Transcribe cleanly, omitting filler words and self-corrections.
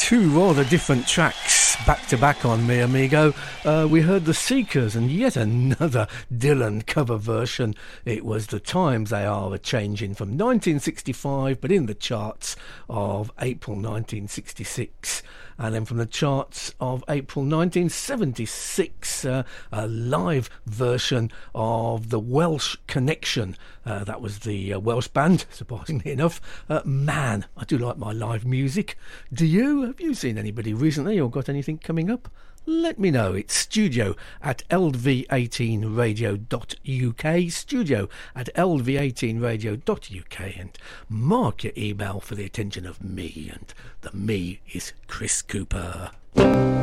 Two rather different tracks back to back on Mi Amigo. We heard The Seekers and yet another Dylan cover version. It was The Times They Are A-Changin' from 1965, but in the charts of April 1966. And then from the charts of April 1976, a live version of the Welsh Connection. That was the Welsh band, surprisingly enough. Man, I do like my live music. Do you? Have you seen anybody recently or got anything coming up? Let me know. It's studio@lv18radio.uk, studio@lv18radio.uk, and mark your email for the attention of me, and the me is Chris Cooper.